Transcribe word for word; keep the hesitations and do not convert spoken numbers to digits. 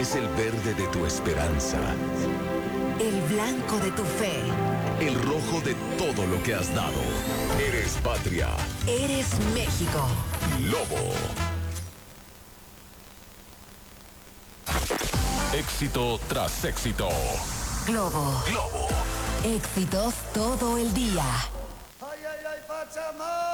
Es el verde de tu esperanza. El blanco de tu fe. El rojo de todo lo que has dado. Eres patria. Eres México. Lobo. Éxito tras éxito. Globo. Globo. Éxitos todo el día. Ay, ay, ay, Pachamama.